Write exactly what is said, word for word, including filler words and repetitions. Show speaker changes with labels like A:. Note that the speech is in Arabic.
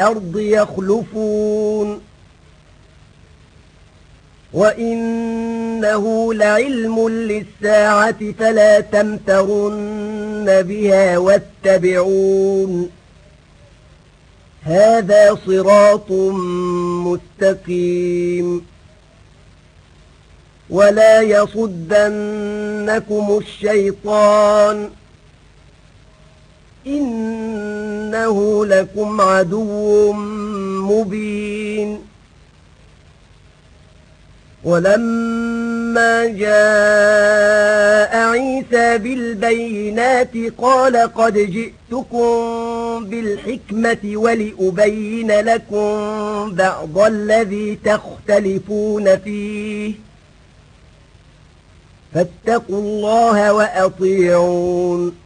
A: الأرض يخلفون وإنه لعلم للساعة فلا تمترن بها واتبعون هذا صراط مستقيم ولا يصدنكم الشيطان إنه لكم عدو مبين ولما جاء عيسى بالبينات قال قد جئتكم بالحكمة ولأبين لكم بعض الذي تختلفون فيه فاتقوا الله وأطيعون